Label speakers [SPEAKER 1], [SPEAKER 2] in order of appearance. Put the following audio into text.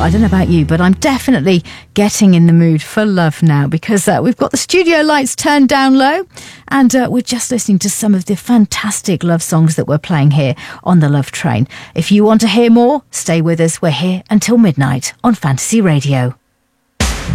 [SPEAKER 1] I don't know about you, but I'm definitely getting in the mood for love now, because we've got the studio lights turned down low, and we're just listening to some of the fantastic love songs that we're playing here on the Love Train. If you want to hear more, stay with us. We're here until midnight on Fantasy Radio.